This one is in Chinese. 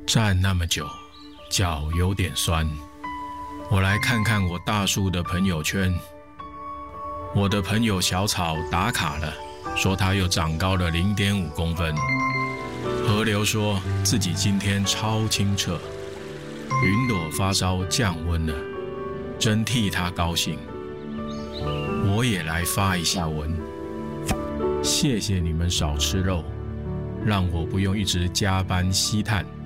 站那么久，脚有点酸。我来看看我大树的朋友圈。我的朋友小草打卡了，说他又长高了0.5公分。河流说自己今天超清澈。云朵发烧降温了，真替他高兴。我也来发一下文。谢谢你们少吃肉，让我不用一直加班吸碳。